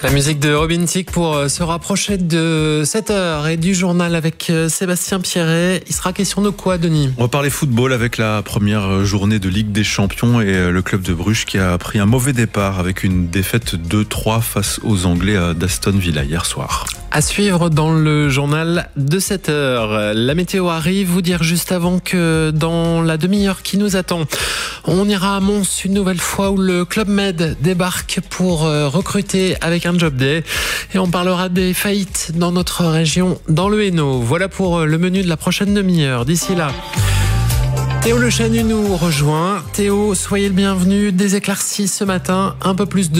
La musique de Robin Thicke pour se rapprocher de 7h et du journal avec Sébastien Pierret. Il sera question de quoi, Denis ? On va parler football avec la première journée de Ligue des Champions et le club de Bruges qui a pris un mauvais départ avec une défaite 2-3 face aux Anglais d'Aston Villa hier soir. À suivre dans le journal de 7h. La météo arrive, vous dire juste avant que dans la demi-heure qui nous attend, on ira à Mons une nouvelle fois où le Club Med débarque pour recruter avec un job day. Et on parlera des faillites dans notre région, dans le Hainaut. Voilà pour le menu de la prochaine demi-heure. D'ici là, Théo Le Chanu nous rejoint. Théo, soyez le bienvenu. Des éclaircies ce matin, un peu plus de